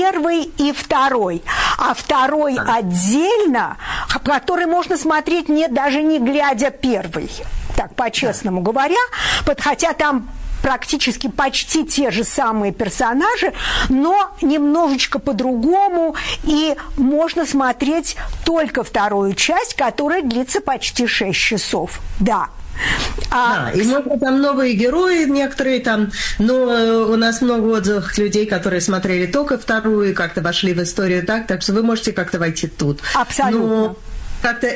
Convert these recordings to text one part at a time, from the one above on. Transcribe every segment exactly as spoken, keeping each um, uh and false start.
первый и второй. А второй да. отдельно, который можно смотреть не, даже не глядя первый. Так, по-честному да. говоря, хотя там практически почти те же самые персонажи, но немножечко по-другому, и можно смотреть только вторую часть, которая длится почти шесть часов. Да. А, да, и много там новые герои некоторые там, но у нас много отзывов людей, которые смотрели только вторую, как-то вошли в историю так, так что вы можете как-то войти тут. Абсолютно. Но как-то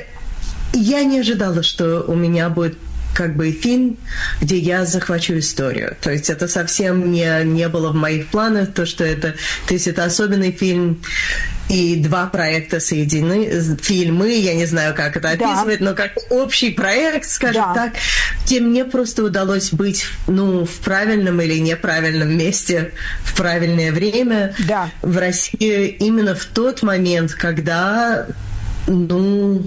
я не ожидала, что у меня будет как бы фильм, где я захвачу историю. То есть это совсем не, не было в моих планах, то, что это... То есть это особенный фильм, и два проекта соединены, фильмы, я не знаю, как это описывать, да. но как общий проект, скажем да. так, где мне просто удалось быть, ну, в правильном или неправильном месте в правильное время да. в России именно в тот момент, когда, ну...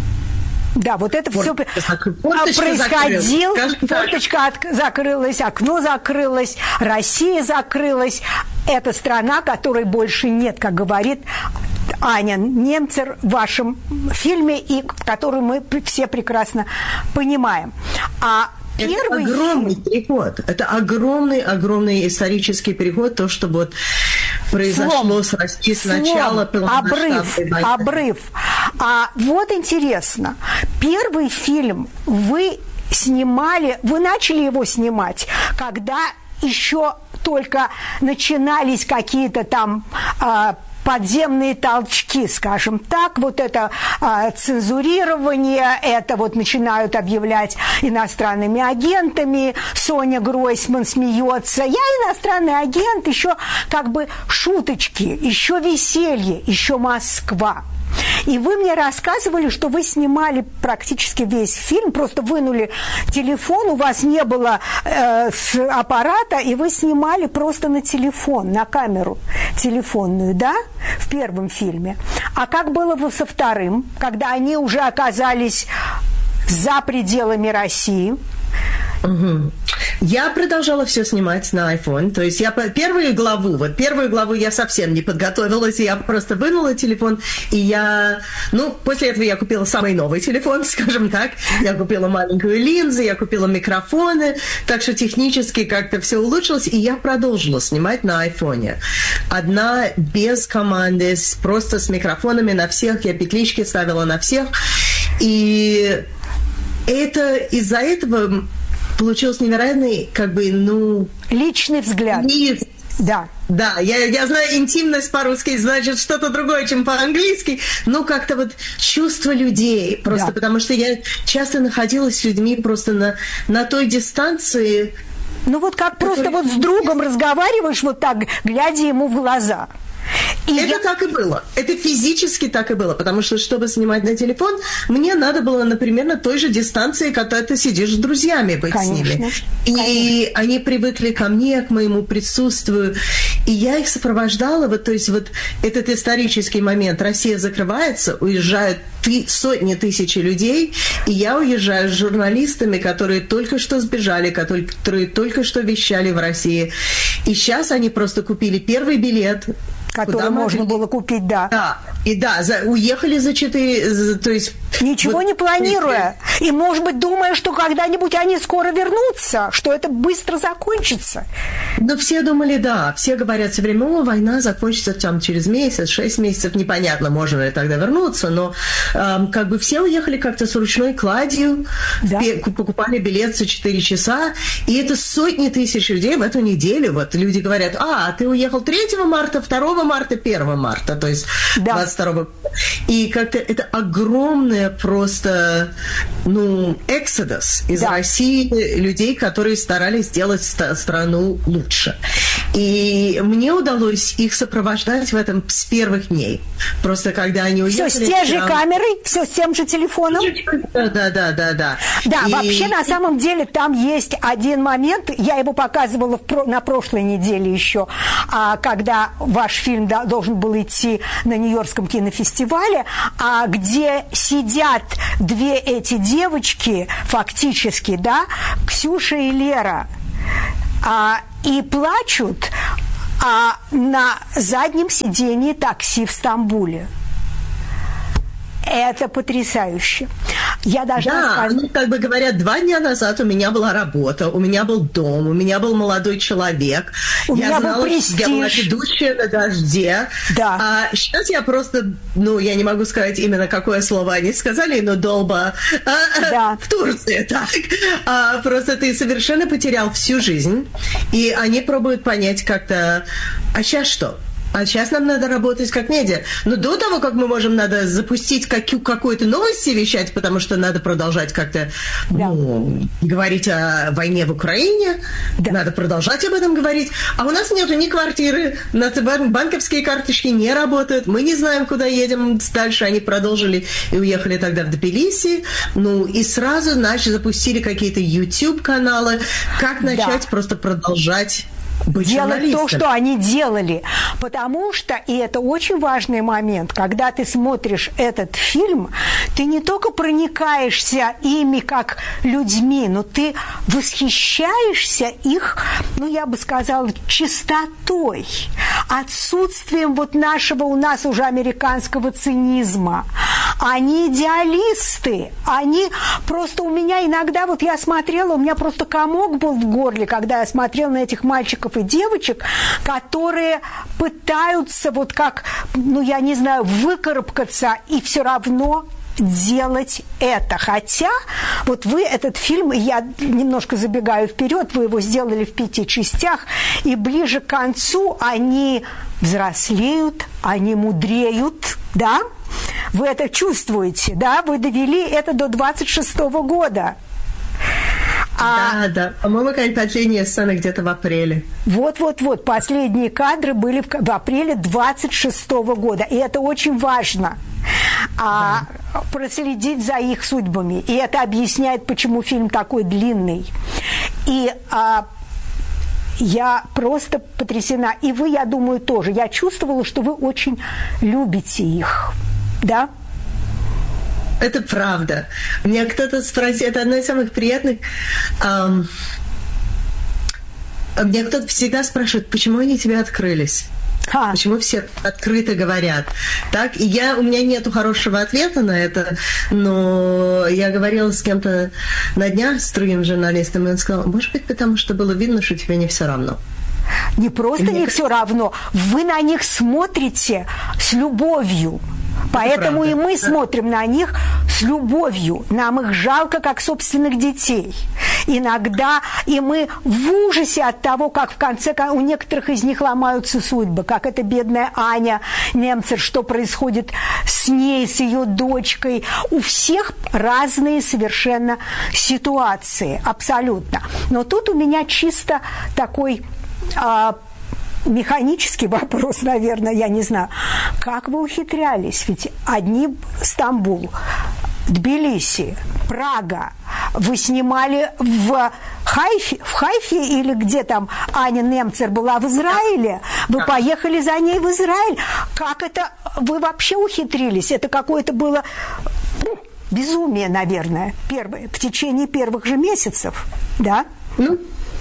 Да, вот это все происходило, форточка от... закрылась, окно закрылось, Россия закрылась. Это страна, которой больше нет, как говорит Аня Немцер в вашем фильме, и которую мы все прекрасно понимаем. А Первый это огромный фильм... переход. Это огромный-огромный исторический переход, то, что вот произошло Слом. с Россией сначала. Обрыв, обрыв. А вот интересно, первый фильм вы снимали, вы начали его снимать, когда еще только начинались какие-то там... подземные толчки, скажем так, вот это а, цензурирование, это вот начинают объявлять иностранными агентами, Соня Гройсман смеется, я иностранный агент, еще как бы шуточки, еще веселье, еще Москва. И вы мне рассказывали, что вы снимали практически весь фильм, просто вынули телефон, у вас не было э, с аппарата, и вы снимали просто на телефон, на камеру телефонную, да, в первом фильме. А как было со вторым, когда они уже оказались за пределами России? Угу. Я продолжала все снимать на iPhone. То есть я первую главу, вот первую главу я совсем не подготовилась, и я просто вынула телефон, и я... Ну, после этого я купила самый новый телефон, скажем так. Я купила маленькую линзу, я купила микрофоны, так что технически как-то все улучшилось, и я продолжила снимать на iPhone. Одна без команды, с, просто с микрофонами на всех, я петлички ставила на всех, и это из-за этого... Получился невероятный, как бы, ну... Личный взгляд. Лист. Да. Да, я, я знаю, интимность по-русски значит что-то другое, чем по-английски, но как-то вот чувство людей, просто да. потому что я часто находилась с людьми просто на, на той дистанции. Ну вот как который... просто вот с другом разговариваешь вот так, глядя ему в глаза. И это я... так и было. Это физически так и было. Потому что, чтобы снимать на телефон, мне надо было, например, на той же дистанции, когда ты сидишь с друзьями, быть Конечно. с ними. И Конечно. они привыкли ко мне, к моему присутствию. И я их сопровождала. Вот, то есть вот этот исторический момент. Россия закрывается, уезжают ты, сотни тысяч людей. И я уезжаю с журналистами, которые только что сбежали, которые, которые только что вещали в России. И сейчас они просто купили первый билет, который можно могли... было купить, да. Да, и да, за, уехали за четыре, за, то есть... Ничего вот, не планируя. И, может быть, думая, что когда-нибудь они скоро вернутся, что это быстро закончится. Ну, все думали, да. Все говорят все время, о, война закончится там через месяц, шесть месяцев, непонятно, можно ли тогда вернуться, но эм, как бы все уехали как-то с ручной кладью, да. покупали билет за четыре часа, и это сотни тысяч людей в эту неделю. Вот люди говорят, а, ты уехал третьего марта, второго марта, первого марта, то есть да. двадцать второго. И как-то это огромное просто, ну, эксодус из да. России людей, которые старались сделать страну лучше. И мне удалось их сопровождать в этом с первых дней. Просто когда они уехали... Все с той же камерой, все с тем же телефоном? Да, да, да, да, да. Да, и... вообще, на самом деле, там есть один момент, я его показывала в про... на прошлой неделе еще, а, когда ваш фильм да, должен был идти на Нью-Йоркском кинофестивале, а, где сидят две эти девочки, фактически, да, Ксюша и Лера, а, и плачут а на заднем сидении такси в Стамбуле. Это потрясающе. Я должна да, сказать... они как бы говорят, два дня назад у меня была работа, у меня был дом, у меня был молодой человек. У я меня знала, был престиж. Я была ведущая на дожде. Да. А сейчас я просто, ну, я не могу сказать именно какое слово они сказали, но долба да. в Турции, так. А, просто ты совершенно потерял всю жизнь, и они пробуют понять как-то, а сейчас что? А сейчас нам надо работать как медиа. Но до того, как мы можем, надо запустить какую- какую-то новость и вещать, потому что надо продолжать как-то да. ну, говорить о войне в Украине. Да. Надо продолжать об этом говорить. А у нас нету ни квартиры, наши банковские карточки не работают. Мы не знаем, куда едем дальше. Они продолжили и уехали тогда в Тбилиси. Ну, и сразу, значит, запустили какие-то YouTube-каналы. Как начать да. просто продолжать делать то, что они делали. Потому что, и это очень важный момент, когда ты смотришь этот фильм, ты не только проникаешься ими как людьми, но ты восхищаешься их, ну, я бы сказала, чистотой, отсутствием вот нашего у нас уже американского цинизма. Они идеалисты, они просто у меня иногда, вот я смотрела, у меня просто комок был в горле, когда я смотрела на этих мальчиков и девочек, которые пытаются вот как, ну я не знаю, выкарабкаться и все равно делать это. Хотя вот вы этот фильм, я немножко забегаю вперед, вы его сделали в пяти частях, и ближе к концу они взрослеют, они мудреют, да? Вы это чувствуете, да? Вы довели это до двадцать шестого года. А, да, да. По-моему, последняя сцена где-то в апреле. Вот-вот-вот. Последние кадры были в, в апреле двадцать шестого года. И это очень важно. А, да. Проследить за их судьбами. И это объясняет, почему фильм такой длинный. И а, я просто потрясена. И вы, я думаю, тоже. Я чувствовала, что вы очень любите их. Да? Это правда. Меня кто-то спросил, это одно из самых приятных. Эм, меня кто-то всегда спрашивает, почему они тебе открылись? А. Почему все открыто говорят? Так, и я, у меня нету хорошего ответа на это, но я говорила с кем-то на днях, с другим журналистом, и он сказал, может быть, потому что было видно, что тебе не все равно. Не просто Мне... не все равно, вы на них смотрите с любовью. Поэтому и мы смотрим на них с любовью. Нам их жалко, как собственных детей. Иногда и мы в ужасе от того, как в конце у некоторых из них ломаются судьбы, как эта бедная Аня Немцер, что происходит с ней, с ее дочкой. У всех разные совершенно ситуации, абсолютно. Но тут у меня чисто такой... А, механический вопрос, наверное, я не знаю. Как вы ухитрялись? Ведь одни Стамбул, Тбилиси, Прага. Вы снимали в Хайфе, в Хайфе или где там Аня Немцер была в Израиле? Вы поехали за ней в Израиль. Как это вы вообще ухитрились? Это какое-то было безумие, наверное, первое, в течение первых же месяцев, да? Ну,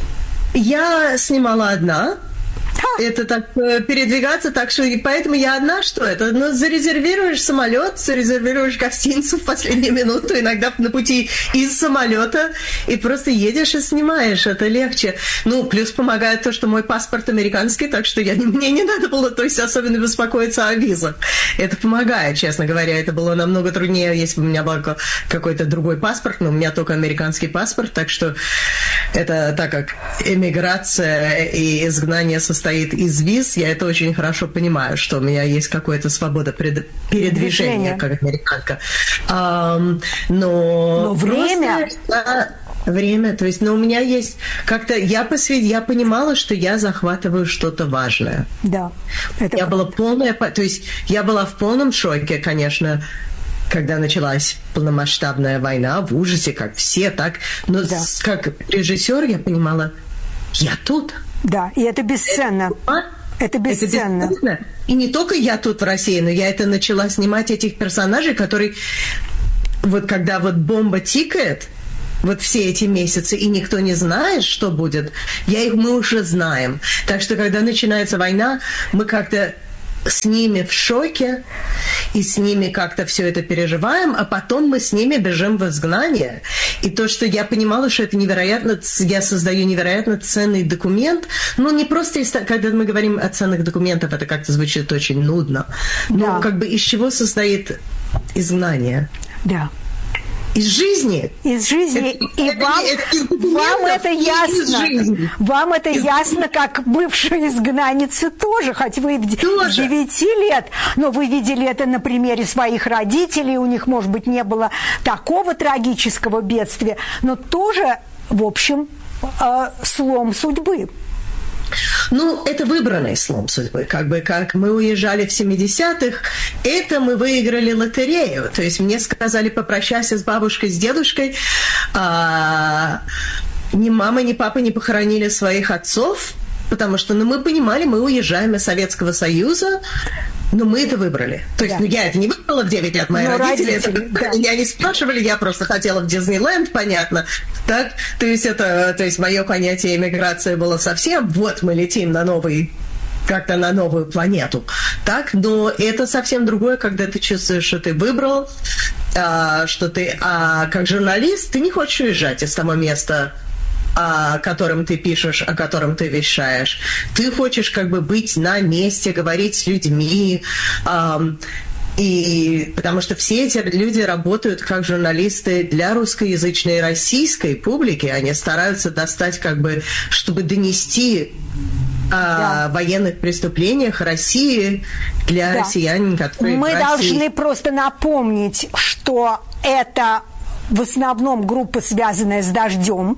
я снимала одна. Это так передвигаться, так что и поэтому я одна, что это? Ну, зарезервируешь самолет, зарезервируешь гостиницу в последнюю минуту, иногда на пути из самолета, и просто едешь и снимаешь, это легче. Ну, плюс помогает то, что мой паспорт американский, так что я, мне не надо было, то есть особенно беспокоиться о визах. Это помогает, честно говоря, это было намного труднее, если бы у меня был какой-то другой паспорт, но у меня только американский паспорт, так что это так как эмиграция и изгнание состоит из виз, я это очень хорошо понимаю, что у меня есть какая-то свобода пред... передвижения, как американка. Um, но но время... Просто, время, то есть, но у меня есть как-то, я, посвят... я понимала, что я захватываю что-то важное. Да. Это я была полная, то есть, я была в полном шоке, конечно, когда началась полномасштабная война, в ужасе, как все, так, но да. Как режиссер я понимала, я тут. Да, и это бесценно. Это, это бесценно. Это бесценно. И не только я тут в России, но я это начала снимать этих персонажей, которые вот когда вот бомба тикает, вот все эти месяцы, и никто не знает, что будет, я их, мы уже знаем. Так что, когда начинается война, мы как-то с ними в шоке, и с ними как-то все это переживаем, а потом мы с ними бежим в изгнание. И то, что я понимала, что это невероятно, я создаю невероятно ценный документ, ну, не просто, из, когда мы говорим о ценных документах, это как-то звучит очень нудно, но да. как бы из чего состоит изгнание? Да. Из жизни. Из жизни. Это, и это, вам, это вам это ясно. Вам это из... ясно, как бывшие изгнанницы тоже, хоть вы тоже. С девяти лет, но вы видели это на примере своих родителей, у них, может быть, не было такого трагического бедствия, но тоже, в общем, э, слом судьбы. Ну, это выбранный слом судьбы. Как бы, как мы уезжали в семидесятых, это мы выиграли лотерею. То есть мне сказали, попрощайся с бабушкой, с дедушкой. А, ни мама, ни папа не похоронили своих отцов, потому что, ну, мы понимали, мы уезжаем из Советского Союза, но мы это выбрали. То есть, да. ну, я это не выбрала в девять лет, мои но родители, родители это, да. меня не спрашивали, я просто хотела в Диснейленд, понятно. Так? То есть, это, то есть, мое понятие эмиграции было совсем, вот мы летим на новый, как-то на новую планету. Так? Но это совсем другое, когда ты чувствуешь, что ты выбрал, а, что ты, а как журналист, ты не хочешь уезжать из того места, о котором ты пишешь, о котором ты вещаешь. Ты хочешь как бы быть на месте, говорить с людьми, эм, и потому что все эти люди работают как журналисты для русскоязычной и российской публики. Они стараются достать как бы, чтобы донести о да. военных преступлениях России для да. россиян, которые Мы в России. должны просто напомнить, что это в основном группа, связанная с «Дождем».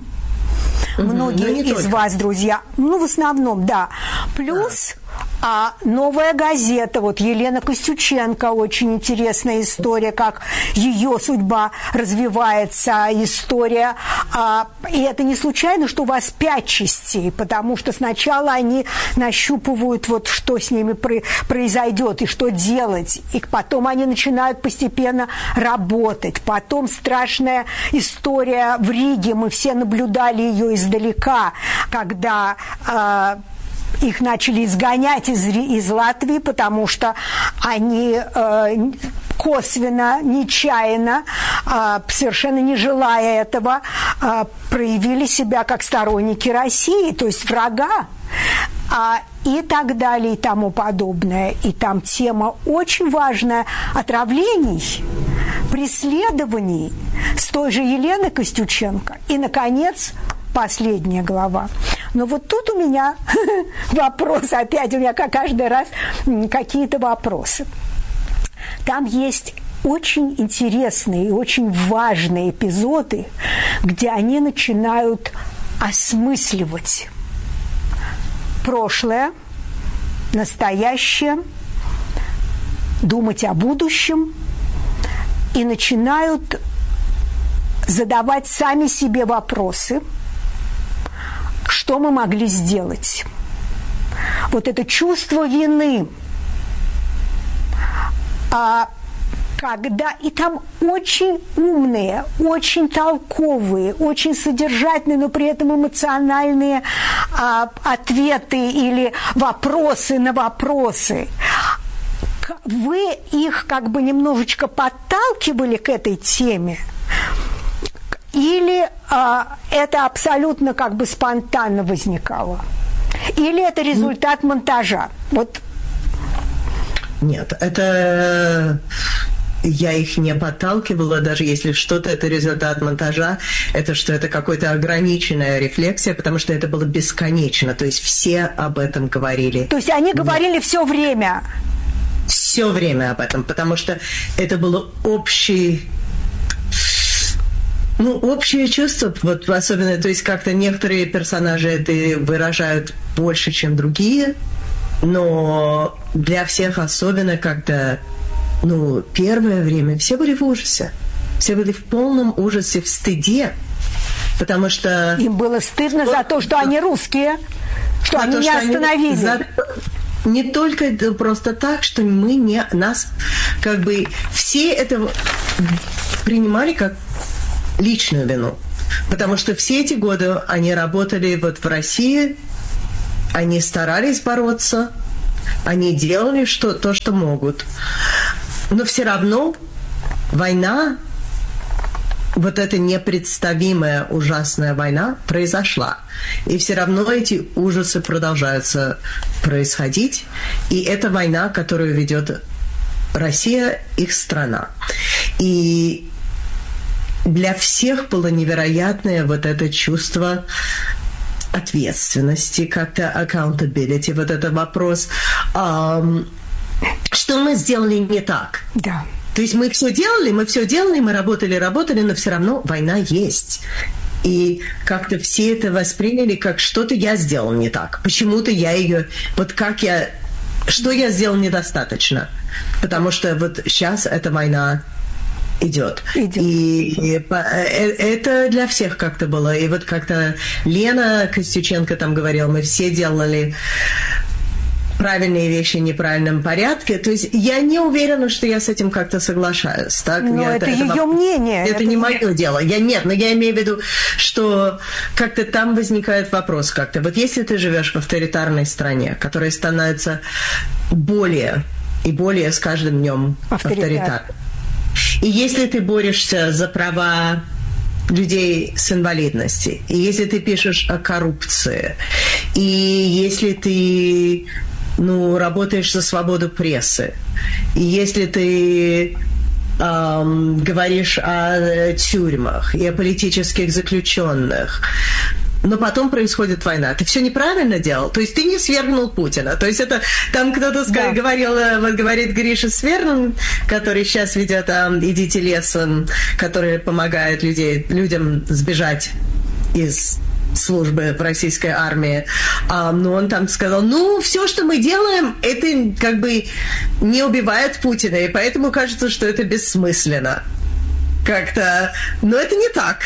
Многие из только. вас, друзья, ну, в основном, да. Плюс а, «Новая газета», вот Елена Костюченко, очень интересная история, как ее судьба развивается, история. А, и это не случайно, что у вас пять частей, потому что сначала они нащупывают, вот, что с ними произойдет и что делать, и потом они начинают постепенно работать. Потом страшная история в Риге, мы все наблюдали ее издалека, когда э, их начали изгонять из, из Латвии, потому что они э, косвенно, нечаянно, э, совершенно не желая этого, э, проявили себя как сторонники России, то есть врага. А, и так далее, и тому подобное. И там тема очень важная отравлений, преследований с той же Еленой Костюченко. И, наконец, последняя глава. Но вот тут у меня вопрос, опять у меня как каждый раз какие-то вопросы. Там есть очень интересные и очень важные эпизоды, где они начинают осмысливать прошлое, настоящее, думать о будущем и начинают задавать сами себе вопросы, что мы могли сделать. Вот это чувство вины, а, когда и там очень умные, очень толковые, очень содержательные, но при этом эмоциональные а, ответы или вопросы на вопросы. Вы их как бы немножечко подталкивали к этой теме? Или а, это абсолютно как бы спонтанно возникало? Или это результат монтажа? Вот. Нет, это... Я их не подталкивала, даже если что-то это результат монтажа, это что это какая-то ограниченная рефлексия, потому что это было бесконечно, то есть все об этом говорили. То есть они говорили Нет. все время? Все время об этом, потому что это было общий... Ну, общее чувство, вот особенно, то есть как-то некоторые персонажи это выражают больше, чем другие, но для всех особенно как-то, ну, первое время все были в ужасе, все были в полном ужасе, в стыде, потому что... Им было стыдно вот, за то, что они русские, что они то, не что остановили. Они за... Не только просто так, что мы не... Нас как бы... Все это принимали как личную вину. Потому что все эти годы они работали вот в России, они старались бороться, они делали что, то, что могут. Но все равно война, вот эта непредставимая ужасная война произошла. И все равно эти ужасы продолжаются происходить. И это война, которую ведет Россия, их страна. И для всех было невероятное вот это чувство ответственности, как-то accountability, вот это вопрос, эм, что мы сделали не так. Да. То есть мы все делали, мы все делали, мы работали, работали, но все равно война есть. И как-то все это восприняли, как что-то я сделал не так. Почему-то я ее... Вот как я... Что я сделал недостаточно. Потому что вот сейчас эта война идет. идет. И, и это для всех как-то было. И вот как-то Лена Костюченко там говорила, мы все делали правильные вещи в неправильном порядке. То есть я не уверена, что я с этим как-то соглашаюсь. Так? Но я, это, это ее это мнение. Это, это не мое не... дело. Я, нет, но я имею в виду, что как-то там возникает вопрос как-то. Вот если ты живешь в авторитарной стране, которая становится более и более с каждым днем авторитарной, и если ты борешься за права людей с инвалидностью, и если ты пишешь о коррупции, и если ты ну, работаешь за свободу прессы, и если ты эм, говоришь о тюрьмах и о политических заключенных, но потом происходит война. Ты все неправильно делал. То есть ты не свергнул Путина. То есть это там кто-то да. говорил, вот говорит Гриша Свердлин, который сейчас ведет там «Идите лесом», который помогает людей, людям сбежать из службы в российской армии. А, но он там сказал, ну, все, что мы делаем, это как бы не убивает Путина, и поэтому кажется, что это бессмысленно. Как-то... Но это не так,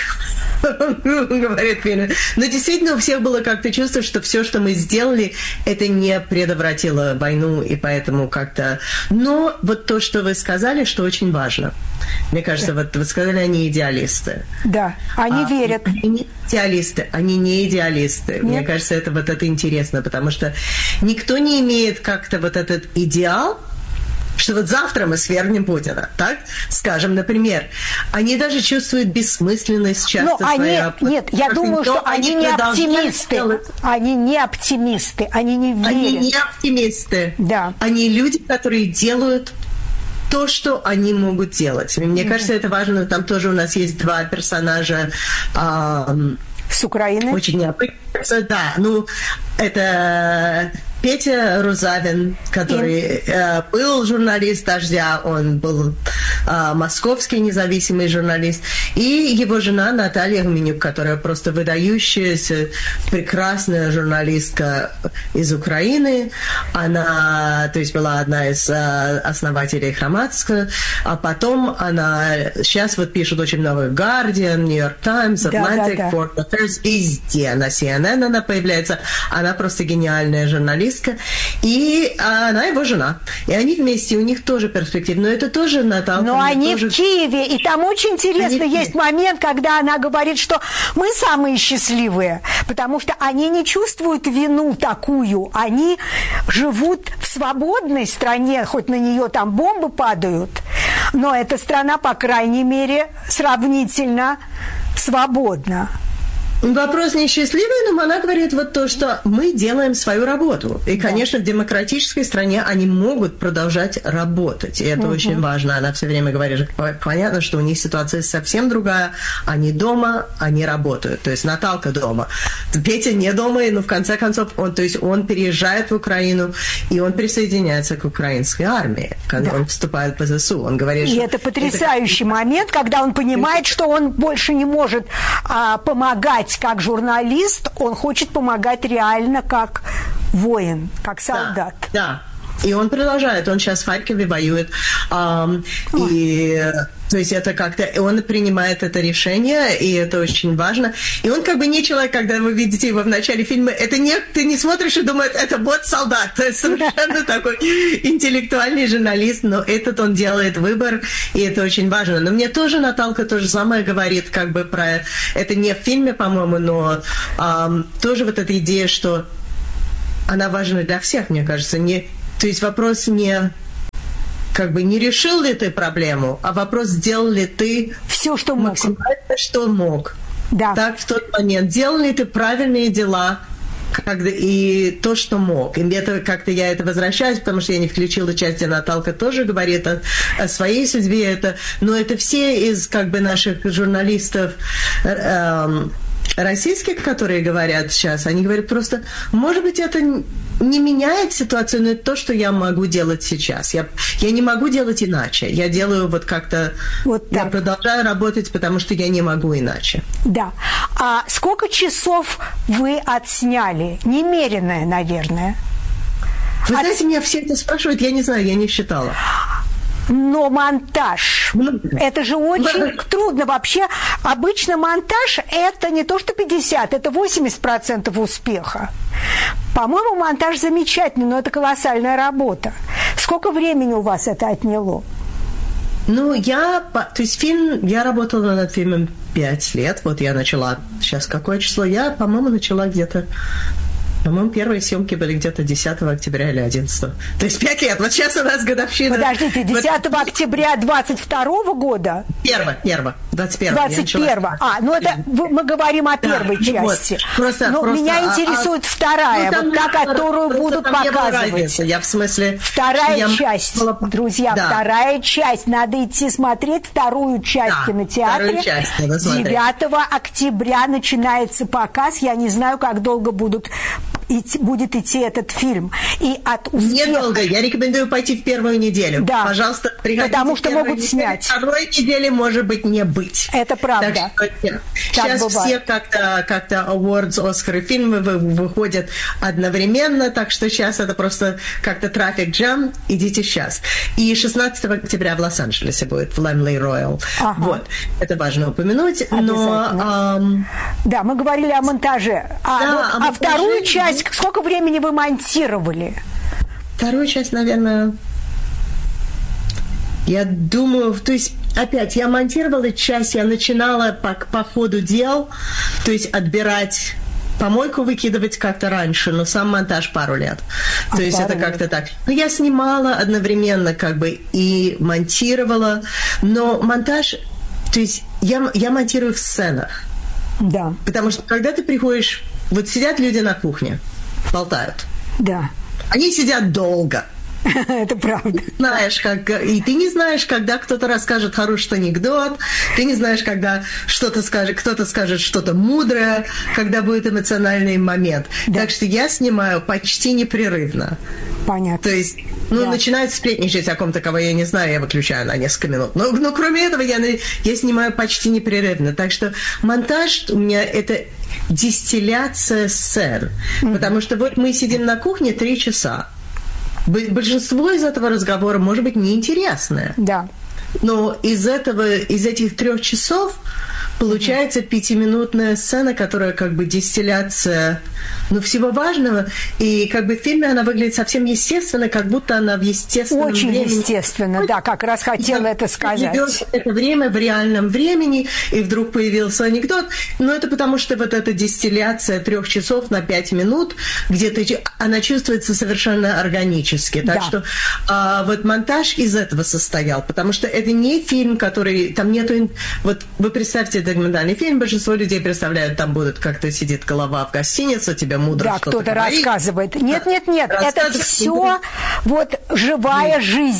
говорит Пина. Но действительно у всех было как-то чувство, что все, что мы сделали, это не предотвратило войну, и поэтому как-то... Но вот то, что вы сказали, что очень важно. Мне кажется, вот вы сказали, они идеалисты. Да, они а, верят. Они не идеалисты, они не идеалисты. Нет. Мне кажется, это вот это интересно, потому что никто не имеет как-то вот этот идеал, что вот завтра мы свергнем Путина, так? Скажем, например, они даже чувствуют бессмысленность часто Но своей они, работы. Нет, я думаю, что они не оптимисты. Они не оптимисты, они не верят. Они не оптимисты. Да. Они люди, которые делают то, что они могут делать. Мне mm-hmm. кажется, это важно. Там тоже у нас есть два персонажа. Эм, С Украины? Очень необычно. Да, ну, это... Петя Рузавин, который э, был журналист «Дождя», он был э, московский независимый журналист, и его жена Наталья Гуменюк, которая просто выдающаяся, прекрасная журналистка из Украины. Она, то есть, была одна из э, основателей Хроматска, а потом она сейчас вот пишет очень много Guardian, New York Times, Atlantic, да, да, да. Foreign Affairs, везде на си эн эн она появляется. Она просто гениальная журналистка. И она его жена. И они вместе, у них тоже перспектива. Но это тоже Наталья. Но они тоже... в Киеве. И там очень интересно, они... есть момент, когда она говорит, что мы самые счастливые. Потому что они не чувствуют вину такую. Они живут в свободной стране, хоть на нее там бомбы падают. Но эта страна, по крайней мере, сравнительно свободна. Вопрос несчастливый, но она говорит вот то, что мы делаем свою работу. И, конечно, в демократической стране они могут продолжать работать. И это uh-huh. очень важно. Она все время говорит, понятно, что у них ситуация совсем другая. Они дома, они работают. То есть Наталка дома. Петя не дома, но в конце концов, он, то есть он переезжает в Украину, и он присоединяется к украинской армии, когда да. он вступает в ЗСУ. Он говорит, и что это потрясающий это... момент, когда он понимает, что он больше не может а, помогать как журналист, он хочет помогать реально как воин, как солдат. Да, да. И он продолжает, он сейчас в Харькове воюет. Um, и, то есть это как-то, он принимает это решение, и это очень важно. И он как бы не человек, когда вы видите его в начале фильма, это не, ты не смотришь и думаешь, это вот солдат, то есть совершенно такой интеллектуальный журналист, но этот он делает выбор, и это очень важно. Но мне тоже Наталка то же самое говорит, как бы про, это не в фильме, по-моему, но um, тоже вот эта идея, что она важна для всех, мне кажется, не... То есть вопрос не, как бы, не решил ли ты проблему, а вопрос, сделал ли ты все, что мог. Максимально, что мог. Да. Так, в тот момент. Делал ли ты правильные дела, когда, и то, что мог. И это как-то я это возвращаюсь, потому что я не включила часть, где Наталка тоже говорит о, о своей судьбе. Это, но это все из, как бы, наших журналистов... Эм, российских, которые говорят сейчас, они говорят просто, может быть, это не меняет ситуацию, но это то, что я могу делать сейчас. Я, я не могу делать иначе. Я делаю вот как-то... Вот я продолжаю работать, потому что я не могу иначе. Да. А сколько часов вы отсняли? Немеренное, наверное. Вы От... знаете, меня все это спрашивают, я не знаю, я не считала. Но монтаж, это же очень трудно. Вообще, обычно монтаж – это не то что пятьдесят, это восемьдесят процентов успеха. По-моему, монтаж замечательный, но это колоссальная работа. Сколько времени у вас это отняло? Ну, я... То есть фильм... Я работала над фильмом пять лет. Вот я начала... Сейчас какое число? Я, по-моему, начала где-то... По-моему, первые съемки были где-то десятого октября или одиннадцатого. То есть пять лет. Вот сейчас у нас годовщина. Подождите, десятого вот... октября двадцать второго года? Первого, первого, двадцать первого. двадцать первого. А, ну это мы говорим о первой да, части. Вот, просто, Но просто, меня интересует а, вторая, ну, вот та, которую будут показывать. Я в смысле... Вторая я... часть, друзья, да. Вторая часть. Надо идти смотреть вторую часть да, в кинотеатре. Часть, девятого октября начинается показ. Я не знаю, как долго будут... Идти, будет идти этот фильм. И от успеха... Недолго. Я рекомендую пойти в первую неделю. Да. Пожалуйста, приходите. Потому что могут неделю. снять. Второй недели может быть не быть. Это правда. Так что, сейчас бывает. Все как-то, как-то awards, Оскары, фильмы выходят одновременно, так что сейчас это просто как-то трафик джам. Идите сейчас. И шестнадцатого октября в Лос-Анджелесе будет в Laemmle Royal. Ага. Вот. Это важно упомянуть. Но, эм... да, мы говорили о монтаже. А, да, вот, о а монтаже... вторую часть сколько времени вы монтировали? Вторую часть, наверное, я думаю, то есть, опять, я монтировала часть, я начинала по, по ходу дел, то есть отбирать, помойку выкидывать как-то раньше, но сам монтаж пару лет. А то есть это как-то так. Но я снимала одновременно как бы и монтировала, но монтаж, то есть я, я монтирую в сценах. Да. Потому что когда ты приходишь, вот сидят люди на кухне, болтают. Да. Они сидят долго. Это правда. Знаешь, как, и ты не знаешь, когда кто-то расскажет хороший анекдот, ты не знаешь, когда что-то скажет, кто-то скажет что-то мудрое, когда будет эмоциональный момент. Да. Так что я снимаю почти непрерывно. Понятно. То есть, ну, да. Начинают сплетничать о ком-то, кого я не знаю, я выключаю на несколько минут. Но, но кроме этого, я, я снимаю почти непрерывно. Так что монтаж у меня это дистилляция сцен. Mm-hmm. Потому что вот мы сидим на кухне три часа. Большинство из этого разговора может быть неинтересное. Да. Но из этого, из этих трех часов получается пятиминутная сцена, которая как бы дистилляция, ну, всего важного. И как бы в фильме она выглядит совсем естественно, как будто она в естественном Очень времени. Очень естественно, да, как раз хотела это сказать. Это время в реальном времени, и вдруг появился анекдот. Но это потому, что вот эта дистилляция трех часов на пять минут, где-то она чувствуется совершенно органически. Так да. что а, вот монтаж из этого состоял, потому что это не фильм, который... Там нету... Вот вы представьте документальный фильм, большинство людей представляют, там будет как-то сидит голова в гостинице, тебе мудро да, что-то кто-то говорит. рассказывает. Нет, нет, нет, это все вот живая жизнь.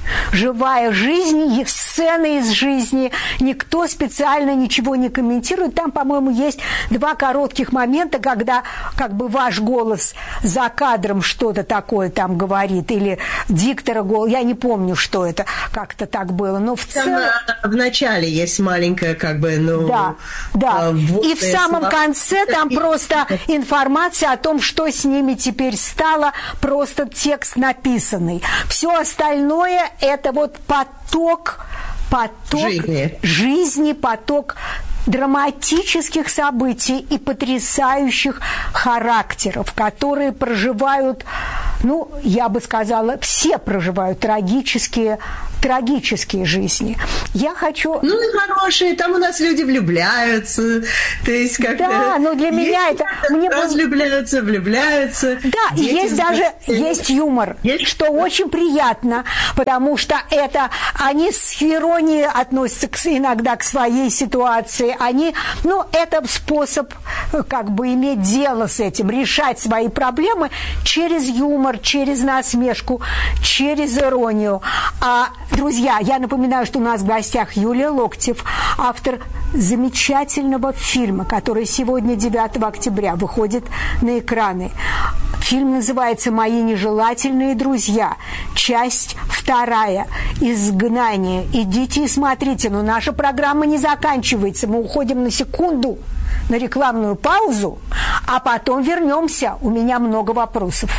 Живая жизнь, сцены из жизни, никто специально ничего не комментирует. Там, по-моему, есть два коротких момента, когда как бы ваш голос за кадром что-то такое там говорит, или диктора голос, я не помню, что это, как-то так было, но в целом... Там в начале есть маленькая, как бы, ну... Да, да, и в самом слова. конце там просто информация о том, что с ними теперь стало, просто текст написанный. Все остальное – это вот поток, поток жизни, жизни поток драматических событий и потрясающих характеров, которые проживают, ну, я бы сказала, все проживают трагические, трагические жизни. Я хочу... Ну, и хорошие, там у нас люди влюбляются, то есть как-то... Да, но для меня это... Мне разлюбляются, влюбляются. Да, и есть даже, есть юмор, есть? Что очень приятно, потому что это, они с иронией относятся к, иногда к своей ситуации, они, ну, это способ как бы иметь дело с этим, решать свои проблемы через юмор, через насмешку, через иронию. А, друзья, я напоминаю, что у нас в гостях Юлия Локтев, автор замечательного фильма, который сегодня, девятого октября, выходит на экраны. Фильм называется «Мои нежелательные друзья», часть вторая, «Изгнание». Идите и смотрите, но наша программа не заканчивается. Мы уходим на секунду на рекламную паузу, а потом вернемся. У меня много вопросов.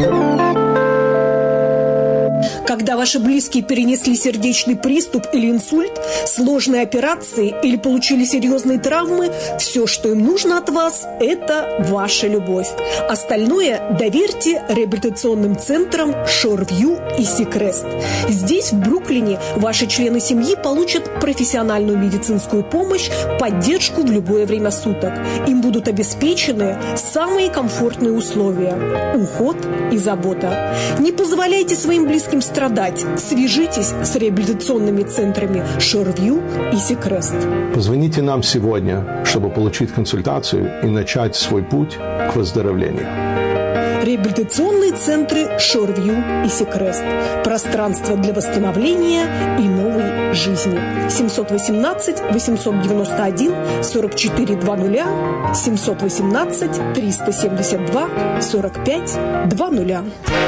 Когда ваши близкие перенесли сердечный приступ или инсульт, сложные операции или получили серьезные травмы, все, что им нужно от вас, это ваша любовь. Остальное доверьте реабилитационным центрам Шорвью и Сикрест. Здесь, в Бруклине, ваши члены семьи получат профессиональную медицинскую помощь, поддержку в любое время суток. Им будут обеспечены самые комфортные условия, уход и забота. Не позволяйте своим близким страдать. Свяжитесь с реабилитационными центрами Шорвью и Сикрест. Позвоните нам сегодня, чтобы получить консультацию и начать свой путь к выздоровлению. Реабилитационные центры Шорвью и Сикрест. Пространство для восстановления и новой жизни. семьсот восемнадцать восемьсот девяносто один сорок четыре двадцать семьсот восемнадцать триста семьдесят два сорок пять двадцать.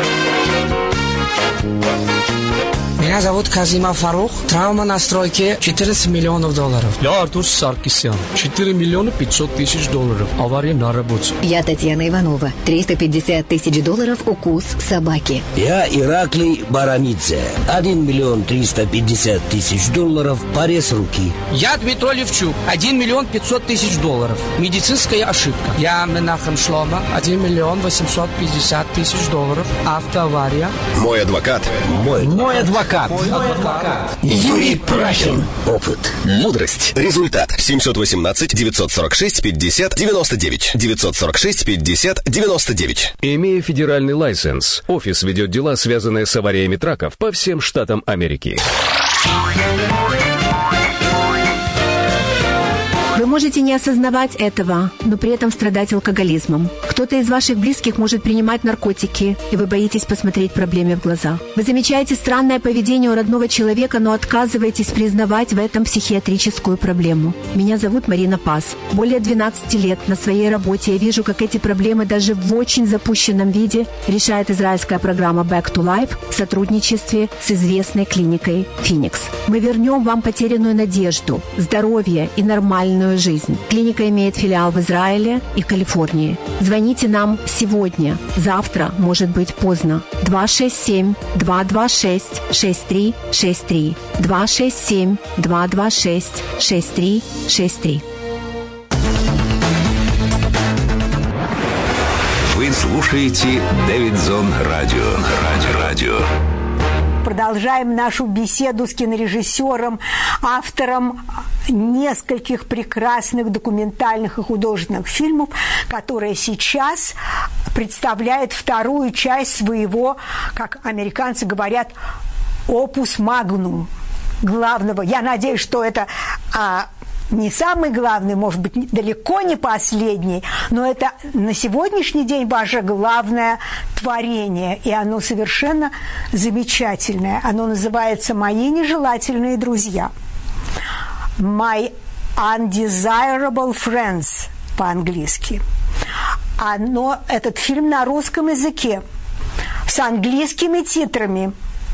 Меня зовут Казима Фарух. Травма на стройке четырнадцать миллионов долларов. Я Артур Саркисян. четыре миллиона пятьсот тысяч долларов. Авария на работе. Я Татьяна Иванова. триста пятьдесят тысяч долларов укус собаки. Я Ираклий Барамидзе. один миллион триста пятьдесят тысяч долларов. Порез руки. Я Дмитрий Левчук. один миллион пятьсот тысяч долларов. Медицинская ошибка. Я Менахем Шлома. один миллион восемьсот пятьдесят тысяч долларов. Автоавария. Мой адвокат. Мой, Мой адвокат. Мой адвокат. Юрий Прахин. Опыт. Мудрость. Результат. семьсот восемнадцать девятьсот сорок шесть пятьдесят девяносто девять. девятьсот сорок шесть пятьдесят девяносто девять. Имея федеральный лайсенс, офис ведет дела, связанные с авариями траков по всем штатам Америки. Вы можете не осознавать этого, но при этом страдать алкоголизмом. Кто-то из ваших близких может принимать наркотики, и вы боитесь посмотреть проблеме в глаза. Вы замечаете странное поведение у родного человека, но отказываетесь признавать в этом психиатрическую проблему. Меня зовут Марина Пас. Более двенадцати лет на своей работе я вижу, как эти проблемы даже в очень запущенном виде решает израильская программа Back to Life в сотрудничестве с известной клиникой Phoenix. Мы вернем вам потерянную надежду, здоровье и нормальную жизнь. Клиника имеет филиал в Израиле и Калифорнии. Звоните нам сегодня. Завтра может быть поздно. два шесть семь два два шесть шесть три шесть три. два шесть семь два два шесть шесть три шесть три. Вы слушаете Дэвидсон Радио. Радио. Радио. Продолжаем нашу беседу с кинорежиссером, автором нескольких прекрасных документальных и художественных фильмов, который сейчас представляет вторую часть своего, как американцы говорят, опус магнум, главного. Я надеюсь, что это а, не самый главный, может быть, далеко не последний, но это на сегодняшний день ваше главное творение, и оно совершенно замечательное. Оно называется «Мои нежелательные друзья». «My Undesirable Friends» по-английски. Оно, этот фильм на русском языке с английскими титрами.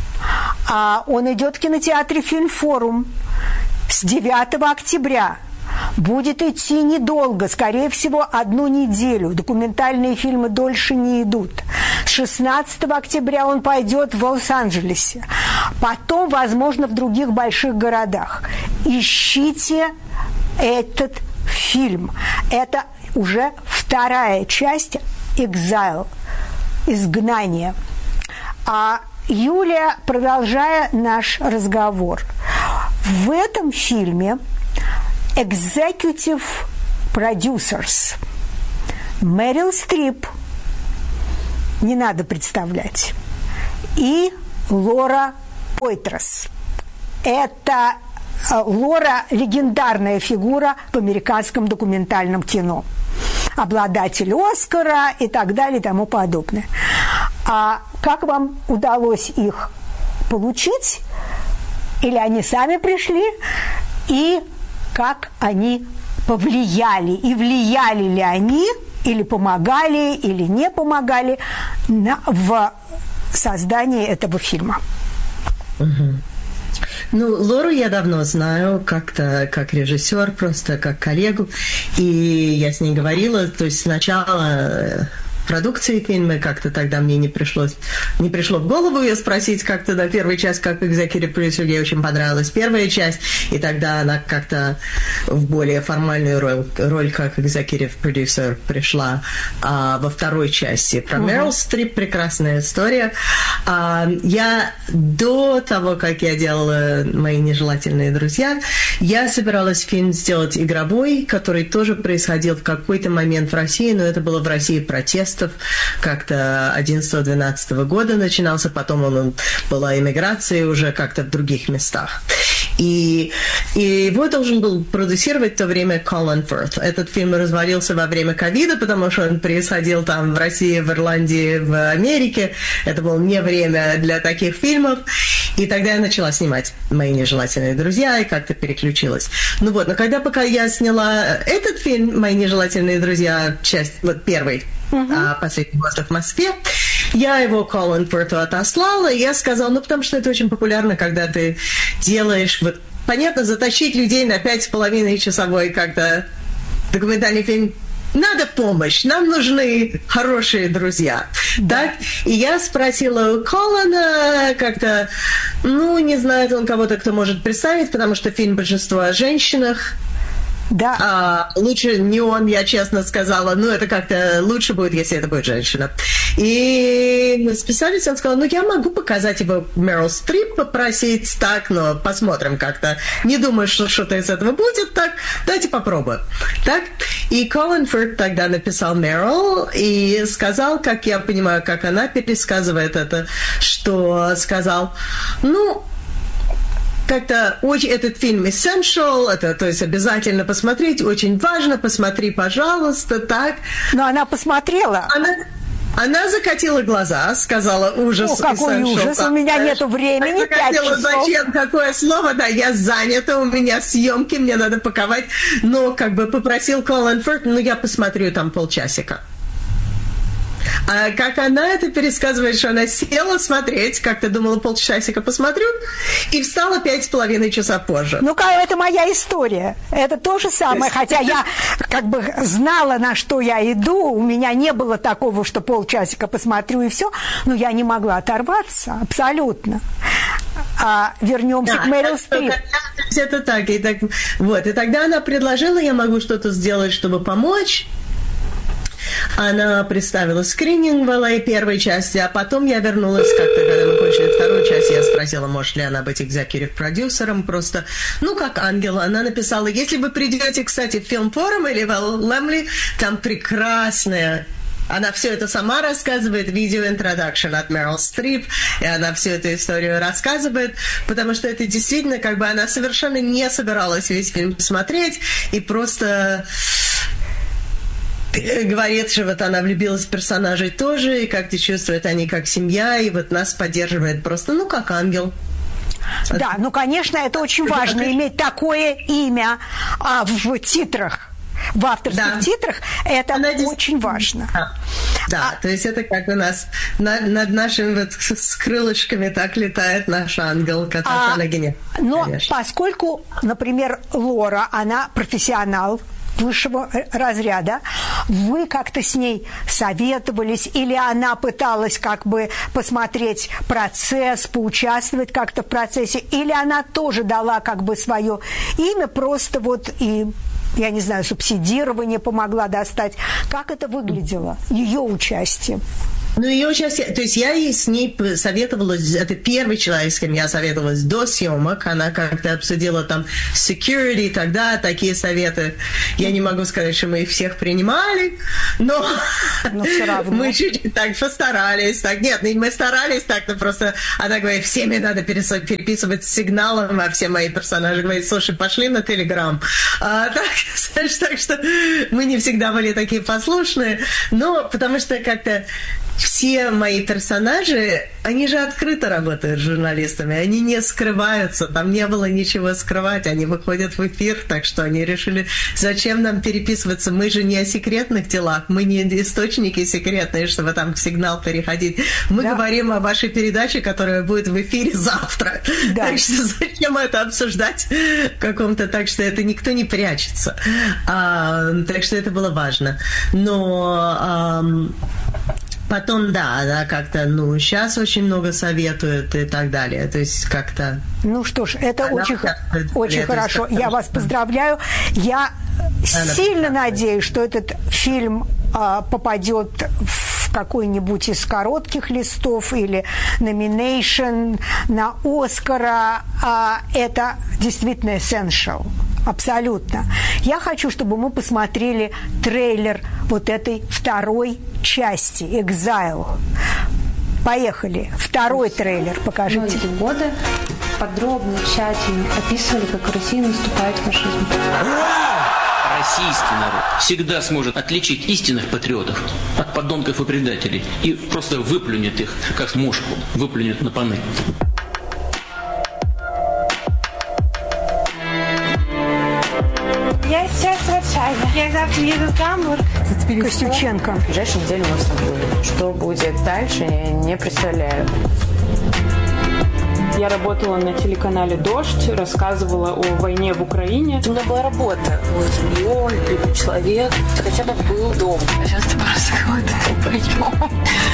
А он идет в кинотеатре «Фильмфорум» с девятого октября. Будет идти недолго, скорее всего, одну неделю. Документальные фильмы дольше не идут. С шестнадцатого октября он пойдет в Лос-Анджелесе. Потом, возможно, в других больших городах. Ищите этот фильм. Это уже вторая часть «Exile», «Изгнание». А Юлия, продолжая наш разговор, в этом фильме executive producers Мэрил Стрип, не надо представлять, и Лора Пойтрас. Это Лора – легендарная фигура в американском документальном кино. Обладатель Оскара и так далее и тому подобное. А как вам удалось их получить? Или они сами пришли? И как они повлияли? И влияли ли они, или помогали, или не помогали на, в создании этого фильма? Угу. Ну, Лору я давно знаю, как-то как режиссер, просто как коллегу, и я с ней говорила, то есть сначала продукции фильма, как-то тогда мне не пришлось, не пришло в голову ее спросить как-то на первую часть, как executive producer, ей очень понравилась первая часть, и тогда она как-то в более формальную роль, роль как executive producer пришла а, во второй части. Про Мэрил Стрип прекрасная история. А, я до того, как я делала «Мои нежелательные друзья», я собиралась фильм сделать игровой, который тоже происходил в какой-то момент в России, но это было в России протест, как-то одиннадцатого-двенадцатого года начинался, потом он, была иммиграция уже как-то в других местах. И, и его должен был продюсировать в то время Колин Ферт. Этот фильм развалился во время ковида, потому что он происходил там в России, в Ирландии, в Америке. Это было не время для таких фильмов. И тогда я начала снимать «Мои нежелательные друзья» и как-то переключилась. Ну вот, но когда пока я сняла этот фильм «Мои нежелательные друзья», часть, вот первый, uh-huh. «Последний воздух в Москве», я его Колин Ферту отослала, и я сказала, ну, потому что это очень популярно, когда ты делаешь, вот, понятно, затащить людей на пять с половиной часовой как-то документальный фильм. Надо помощь, нам нужны хорошие друзья. Так? И я спросила у Колина как-то, ну, не знает он кого-то, кто может представить, потому что фильм большинство о женщинах. Да. А, лучше не он, я честно сказала, ну, это как-то лучше будет, если это будет женщина. И мы списались, он сказал, ну, я могу показать его Мэрил Стрип, попросить так, но посмотрим как-то. Не думаю, что что-то из этого будет, так, давайте попробуем. Так, и Колин Ферт тогда написал Мэрил и сказал, как я понимаю, как она пересказывает это, что сказал, ну, как-то очень этот фильм essential, это, то есть обязательно посмотреть, очень важно, посмотри, пожалуйста, так. Но она посмотрела. Она, она закатила глаза, сказала ужас. О, какой essential, ужас, так, у меня знаешь, нету времени, закатила, зачем, какое слово, да, я занята, у меня съемки, мне надо паковать, но как бы попросил Колин Ферт, ну я посмотрю там полчасика. А как она это пересказывает, что она села смотреть, как-то думала, полчасика посмотрю, и встала пять с половиной часа позже. Ну-ка, это моя история. Это то же самое, хотя я как бы знала, на что я иду, у меня не было такого, что полчасика посмотрю и все, но я не могла оторваться, абсолютно. А вернемся да, к Мэрил Стрип. Это так, и так, вот, и тогда она предложила, я могу что-то сделать, чтобы помочь. Она представила скрининг в эл эй первой части, а потом я вернулась как-то, когда мы кончили вторую часть, я спросила, может ли она быть экзекьютив-продюсером, просто, ну, как ангел. Она написала, если вы придете, кстати, в Фильмфорум или в Лемли, там прекрасная Она все это сама рассказывает, видео-интродакшн от Мэрил Стрип, и она всю эту историю рассказывает, потому что это действительно, как бы, она совершенно не собиралась весь фильм смотреть, и просто говорит, что вот она влюбилась в персонажей тоже, и как-то чувствует, они как семья, и вот нас поддерживает просто, ну, как ангел. Да, ну, конечно, это очень важно, иметь такое имя а, в титрах. В авторских да. титрах это Она очень важно. Да, да а... то есть это как у нас на, над нашими вот с крылышками так летает наш ангел, который а, на гене. Но конечно. Поскольку, например, Лора, она профессионал высшего разряда, вы как-то с ней советовались, или она пыталась как бы посмотреть процесс, поучаствовать как-то в процессе, или она тоже дала как бы свое имя, просто вот и... я не знаю, субсидирование помогла достать. Как это выглядело, ее участие? Ну, ее участие... То есть я ей с ней советовалась... Это первый человек, с кем я советовалась до съемок. Она как-то обсудила там security, тогда такие советы. Я не могу сказать, что мы их всех принимали, но, но все равно. Мы чуть-чуть так постарались. Так, нет, мы старались так, но просто она говорит, всеми надо переписывать с сигналом, а все мои персонажи говорят, слушай, пошли на Телеграм. А, так, так что мы не всегда были такие послушные, но потому что как-то все мои персонажи, они же открыто работают с журналистами, они не скрываются, там не было ничего скрывать, они выходят в эфир, так что они решили, зачем нам переписываться, мы же не о секретных делах, мы не источники секретные, чтобы там в сигнал переходить, мы да. говорим о вашей передаче, которая будет в эфире завтра, да. так что зачем это обсуждать в каком-то, так что это никто не прячется, а, так что это было важно, но... А, потом, да, да, как-то, ну, сейчас очень много советуют и так далее, то есть как-то... Ну что ж, это Она очень, очень хорошо, я вас поздравляю, я Она сильно надеюсь, что этот фильм а, попадет в какой-нибудь из коротких листов или номинейшн на Оскара, а, это действительно essential. Абсолютно. Я хочу, чтобы мы посмотрели трейлер вот этой второй части «Exile». Поехали. Второй трейлер покажите. Многие годы подробно, тщательно описывали, как в России наступает фашизм. Российский народ всегда сможет отличить истинных патриотов от подонков и предателей и просто выплюнет их, как мошку, выплюнет на паны. Я сейчас в Варшаве. Я завтра еду в Гамбург. Костюченко. В ближайшую неделю мы стартуем. Что будет дальше, я не представляю. Я работала на телеканале «Дождь», рассказывала о войне в Украине. У меня была работа. Вот, миллион, любой человек. Хотя бы был дом. Сейчас ты просто куда-то пойдем.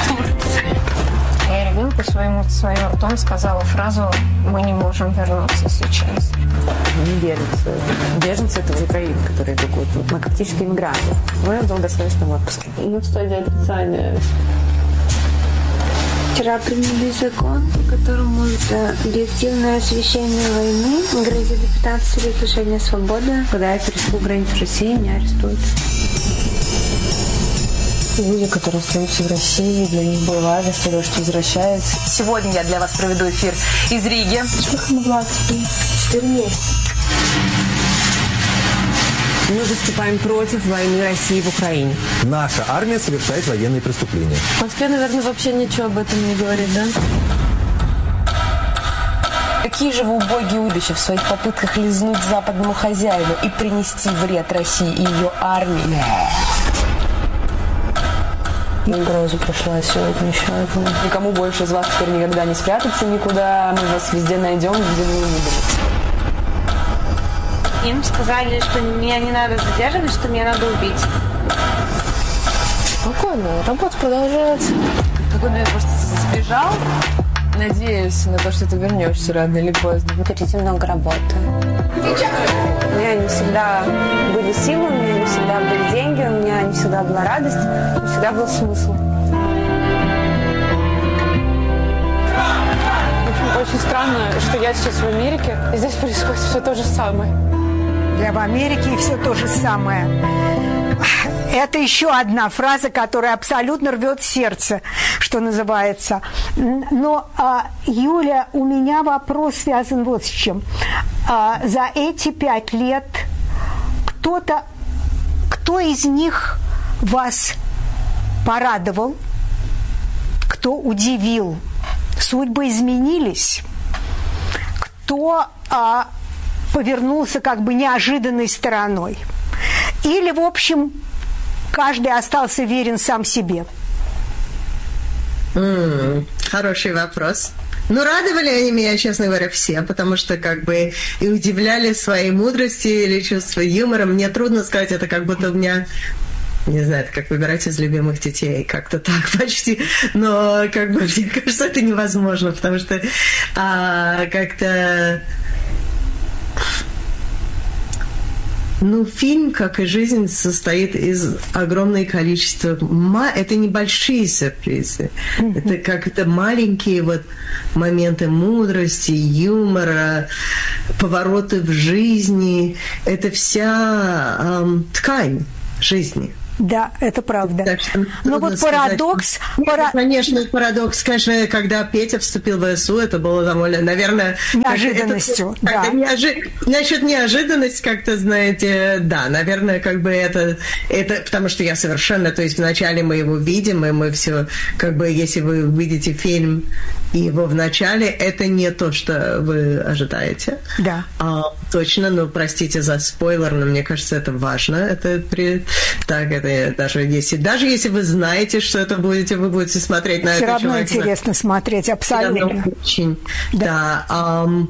Я ребенку своему своим ртом сказала фразу «Мы не можем вернуться сейчас». Не беженцы. Беженцы – это в Украине, которые бегут. Мы фактически иммигранты. Мы в долгосрочном отпуске. Ну, в стадии отрицания. Вчера приняли закон, по которому за объективное освещение войны грозит пятнадцать лет лишения свободы. Когда я пересеку границу России, меня арестуют. Люди, которые остаются в России, для них было важно, что дождь возвращается. Сегодня я для вас проведу эфир из Риги. Сколько могла отступить? Четыре месяца. Мы выступаем против войны России в Украине. Наша армия совершает военные преступления. В Москве, наверное, вообще ничего об этом не говорит, да? Какие же вы убогие удачи в своих попытках лизнуть западному хозяину и принести вред России и ее армии. Угроза прошла сегодня еще одна. Никому больше из вас теперь никогда не спрятаться никуда. Мы вас везде найдем, где вы не будете. Им сказали, что меня не надо задерживать, что меня надо убить. Спокойно, работа продолжается. Как он, просто сбежал. Надеюсь на то, что ты вернешься рано или поздно. Вы хотите много работы. У меня не всегда были силы, у меня не всегда были деньги, у меня не всегда была радость, не всегда был смысл. В общем, очень странно, что я сейчас в Америке, и здесь происходит все то же самое. Я в Америке, и все то же самое. Это еще одна фраза, которая абсолютно рвет сердце, что называется. Но, а, Юля, у меня вопрос связан вот с чем. А, за эти пять лет кто-то, кто из них вас порадовал, кто удивил? Судьбы изменились? Кто а, повернулся как бы неожиданной стороной? Или, в общем, каждый остался верен сам себе? Mm, хороший вопрос. Ну, радовали они меня, честно говоря, все, потому что как бы и удивляли своей мудрости или чувством юмора. Мне трудно сказать, это как будто у меня... Не знаю, это как выбирать из любимых детей, как-то так почти. Но, как бы, мне кажется, это невозможно, потому что а, как-то... Ну, фильм, как и жизнь, состоит из огромного количества... Это небольшие сюрпризы. Mm-hmm. Это как-то маленькие вот моменты мудрости, юмора, повороты в жизни. Это вся эм, ткань жизни. Да, это правда. Так, но вот парадокс... Пара... Конечно, парадокс, конечно, когда Петя вступил в ВСУ, это было довольно, наверное... Неожиданностью, это, да. Неожи... Насчет неожиданности, как-то, знаете, да, наверное, как бы это, это... Потому что я совершенно... То есть вначале мы его видим, и мы все... Как бы, если вы видите фильм и его вначале, это не то, что вы ожидаете. Да. А, точно, ну, простите за спойлер, но мне кажется, это важно. Это при... Так, это даже если, даже если вы знаете, что это будете, вы будете смотреть на это. Все равно человека. Интересно смотреть, абсолютно. Очень, да. да um,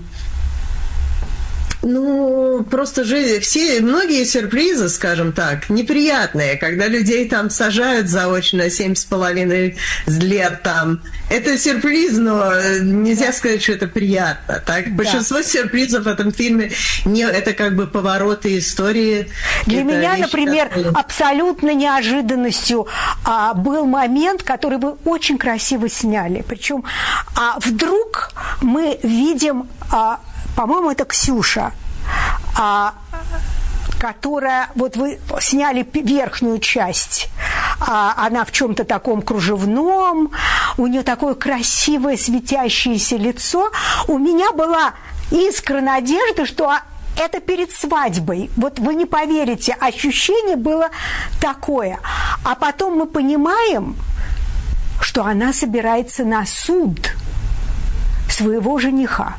ну, просто жизнь, все, многие сюрпризы, скажем так, неприятные, когда людей там сажают заочно семь с половиной лет там. Это сюрприз, но нельзя сказать, что это приятно. Так? Да. Большинство сюрпризов в этом фильме не, это как бы повороты истории. Для это меня, вещь, например, которая... абсолютно неожиданностью а, был момент, который вы очень красиво сняли. Причем а, вдруг мы видим... А, по-моему, это Ксюша, а, которая, вот вы сняли верхнюю часть, а, она в чем-то таком кружевном, у нее такое красивое светящееся лицо. У меня была искра надежды, что это перед свадьбой. Вот вы не поверите, ощущение было такое. А потом мы понимаем, что она собирается на суд своего жениха.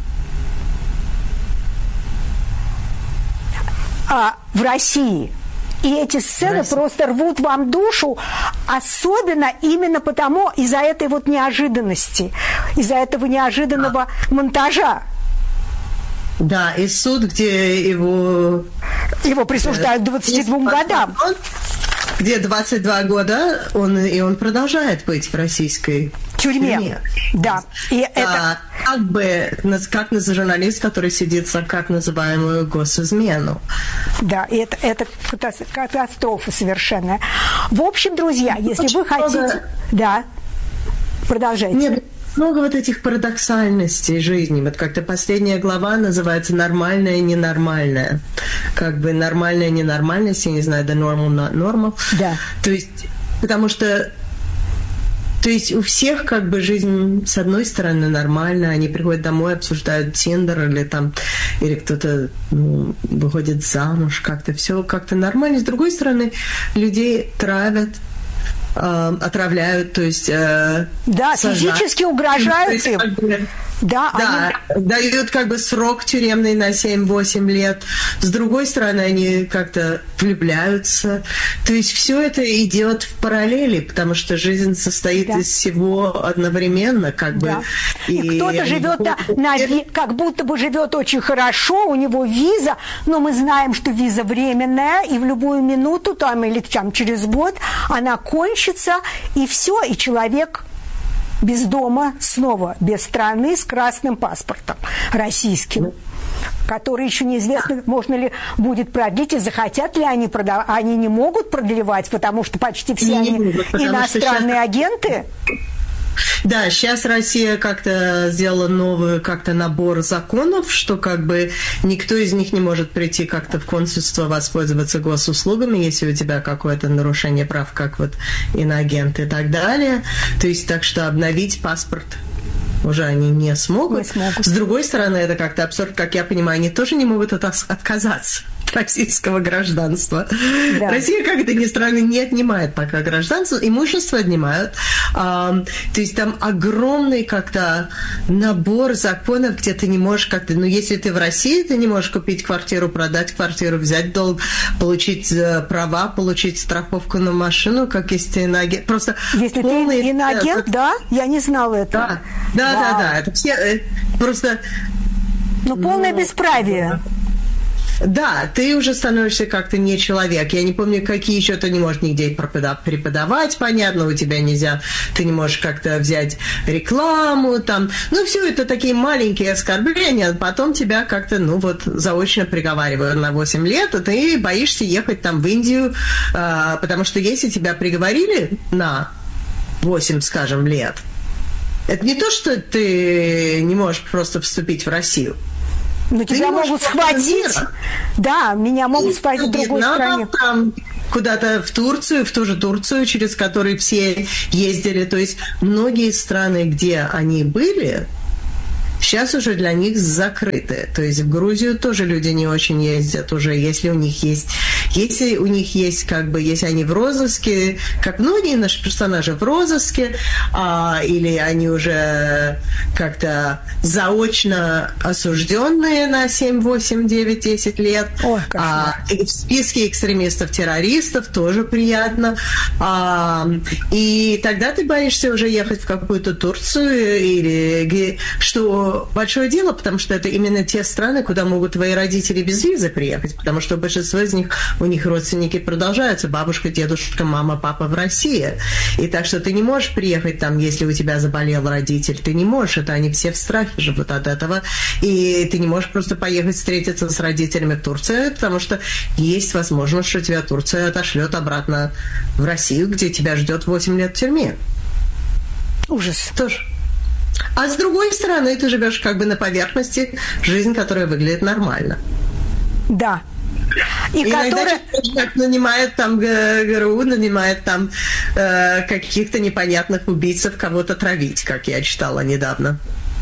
А, в России. И эти сцены Россия. Просто рвут вам душу, особенно именно потому, из-за этой вот неожиданности, из-за этого неожиданного а. монтажа. Да, и суд, где его... Его присуждают к двадцати двум годам. Где двадцать два года, он, и он продолжает быть в российской тюрьме. тюрьме. Да. И а, это... Как бы, как журналист, который сидит за как называемую госизмену. Да, и это, это катастрофа совершенная. В общем, друзья, если Очень вы хотите... Много... Да, продолжайте. Нет, много вот этих парадоксальностей жизни. Вот как-то последняя глава называется «Нормальное, ненормальное». Как бы нормальная ненормальность, я не знаю, the normal, not normal. Да. То есть, потому что то есть у всех как бы жизнь с одной стороны нормальная, они приходят домой, обсуждают Тиндер или там, или кто-то ну, выходит замуж, как-то все как-то нормально. С другой стороны, людей травят, э, отравляют, то есть... Э, да, сажают. Физически угрожают им. Как бы, да, да они... дают как бы срок тюремный на семь-восемь лет. С другой стороны, они как-то влюбляются. То есть все это идет в параллели, потому что жизнь состоит да. из всего одновременно, как да. бы. И, и кто-то живет на, на ви... как будто бы живет очень хорошо, у него виза, но мы знаем, что виза временная, и в любую минуту, там или там, через год, она кончится, и все, и человек без дома, снова без страны, с красным паспортом российским, который еще неизвестно, можно ли будет продлить, и захотят ли они продавать. Они не могут продлевать, потому что почти все не они будут, иностранные сейчас... агенты. Да, сейчас Россия как-то сделала новый как-то набор законов, что как бы никто из них не может прийти как-то в консульство воспользоваться госуслугами, если у тебя какое-то нарушение прав, как вот иноагент и так далее. То есть так что обновить паспорт уже они не смогут. Не смогут. С другой стороны, это как-то абсурд, как я понимаю, они тоже не могут от отказаться от российского гражданства. Да. Россия, как это ни странно, не отнимает пока гражданство, имущество отнимают. А, то есть там огромный как-то набор законов, где ты не можешь как-то... Ну, если ты в России, ты не можешь купить квартиру, продать квартиру, взять долг, получить права, получить страховку на машину, как если ты иноагент. Просто если полный... ты иноагент, да? Я не знала этого. Да, да, да, да. Это все просто... Ну, полное ну, бесправие. Да, ты уже становишься как-то не человек. Я не помню, какие еще ты не можешь нигде преподавать, понятно, у тебя нельзя, ты не можешь как-то взять рекламу, там, ну, все это такие маленькие оскорбления, потом тебя как-то, ну, вот, заочно приговаривают на восемь лет, и ты боишься ехать там в Индию, а, потому что если тебя приговорили на восемь, скажем, лет, это не то, что ты не можешь просто вступить в Россию. Но тебя могут схватить. Да, меня могут схватить в другой стране. Там, куда-то в Турцию, в ту же Турцию, через которую все ездили. То есть многие страны, где они были, сейчас уже для них закрыты. То есть в Грузию тоже люди не очень ездят уже, если у них есть... Если у них есть, как бы, если они в розыске, как многие наши персонажи в розыске, а, или они уже как-то заочно осужденные на семь, восемь, девять, десять лет, Ой, а, и в списке экстремистов-террористов тоже приятно. А, и тогда ты боишься уже ехать в какую-то Турцию, или что большое дело, потому что это именно те страны, куда могут твои родители без визы приехать, потому что большинство из них, у них родственники продолжаются, бабушка, дедушка, мама, папа в России. И так что ты не можешь приехать там, если у тебя заболел родитель, ты не можешь, это они все в страхе живут от этого, и ты не можешь просто поехать встретиться с родителями в Турцию, потому что есть возможность, что тебя Турция отошлет обратно в Россию, где тебя ждет восемь лет в тюрьме. Ужас. Тоже. А с другой стороны, ты живешь как бы на поверхности, жизнь, которая выглядит нормально. Да. И иногда который... человек нанимает там ГРУ, нанимает там э, каких-то непонятных убийцев кого-то травить, как я читала недавно.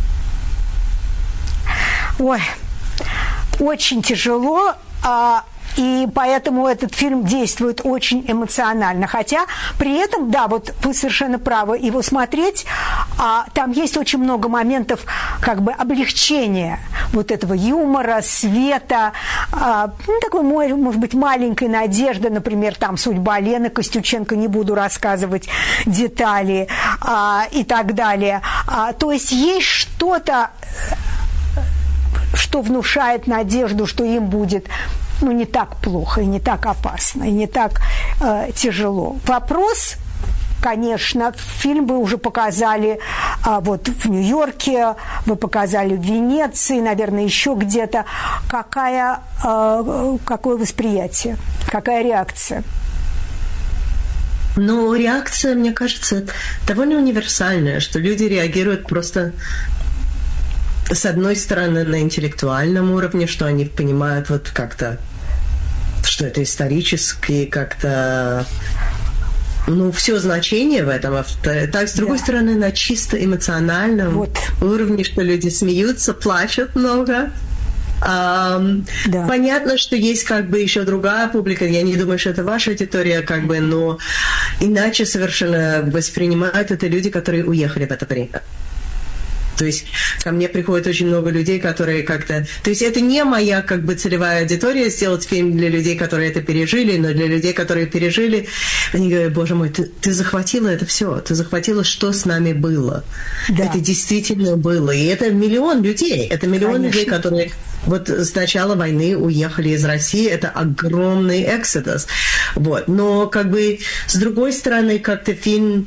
Ой, очень тяжело. А... И поэтому этот фильм действует очень эмоционально. Хотя при этом, да, вот вы совершенно правы, его смотреть, а, там есть очень много моментов как бы облегчения вот этого юмора, света, а, ну, такой, может быть, маленькой надежды, например, там судьба Лены Костюченко, не буду рассказывать детали а, и так далее. А, то есть есть что-то, что внушает надежду, что им будет... ну, не так плохо, и не так опасно, и не так э, тяжело. Вопрос, конечно, фильм вы уже показали а, вот в Нью-Йорке, вы показали в Венеции, наверное, еще где-то. Какая, э, какое восприятие, какая реакция? Ну, реакция, мне кажется, довольно универсальная, что люди реагируют просто... с одной стороны, на интеллектуальном уровне, что они понимают вот как-то, что это исторически как-то, ну, все значение в этом. Так, с другой да. стороны, на чисто эмоциональном вот. уровне, что люди смеются, плачут много. Um, да. Понятно, что есть как бы еще другая публика, я не думаю, что это ваша аудитория, как бы, но иначе совершенно воспринимают это люди, которые уехали в это время. То есть ко мне приходит очень много людей, которые как-то... То есть это не моя как бы целевая аудитория сделать фильм для людей, которые это пережили, но для людей, которые пережили, они говорят, боже мой, ты, ты захватила это все, ты захватила, что с нами было. Да. Это действительно было. И это миллион людей, это миллион Конечно. людей, которые вот с начала войны уехали из России, это огромный эксодус. Вот. Но как бы с другой стороны, как-то фильм...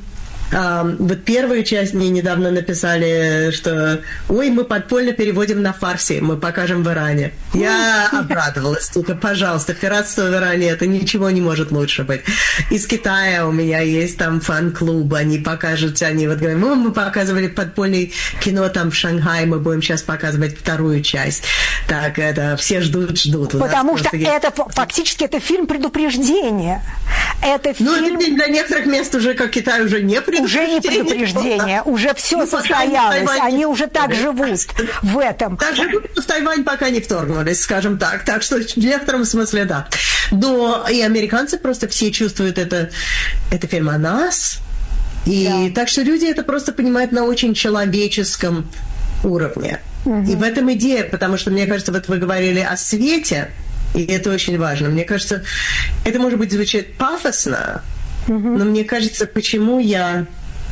Um, вот первую часть мне недавно написали, что ой, мы подпольно переводим на фарси, мы покажем в Иране. Я обрадовалась. Только, пожалуйста, пиратство в Иране, это ничего не может лучше быть. Из Китая у меня есть там фан-клуб, они покажут, они вот говорят, мы показывали подпольное кино там в Шанхае, мы будем сейчас показывать вторую часть. Так, это все ждут, ждут. Потому что есть... это фактически это фильм предупреждения. Это фильм... Ну, для некоторых мест уже, как Китай, уже не предупреждение. Уже не предупреждение, уже все ну, состоялось, они уже так живут в этом. Так живут, в Тайвань пока не вторгнулись, скажем так. Так что в некотором смысле да. Но и американцы просто все чувствуют это, это фильм о нас. И да. Так что люди это просто понимают на очень человеческом уровне. Угу. И в этом идея, потому что, мне кажется, вот вы говорили о свете, и это очень важно. Мне кажется, это, может быть, звучит пафосно, угу. но мне кажется, почему я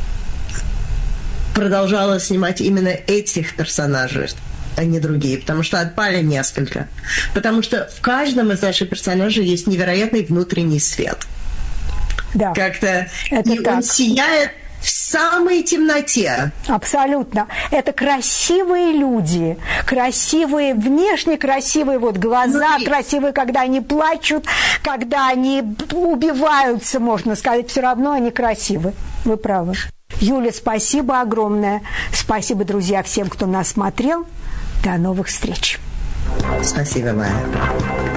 продолжала снимать именно этих персонажей, а не другие, потому что отпали несколько. Потому что в каждом из наших персонажей есть невероятный внутренний свет. Да. Как-то это и так. Он сияет в самой темноте. Абсолютно. Это красивые люди, красивые, внешне красивые вот глаза, ну, красивые, когда они плачут, когда они убиваются, можно сказать, все равно они красивы. Вы правы. Юля, спасибо огромное. Спасибо, друзья, всем, кто нас смотрел. До новых встреч. Спасибо, Майя.